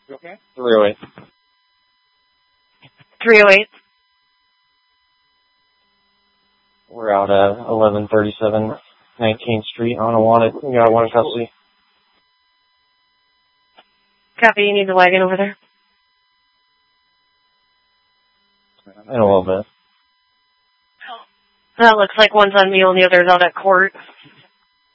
Okay. 308. 308. We're out at 1137 19th Street on a wanted. We got one in custody. Copy, you need the wagon over there? In a little bit. That looks like one's on me and the other's out at court.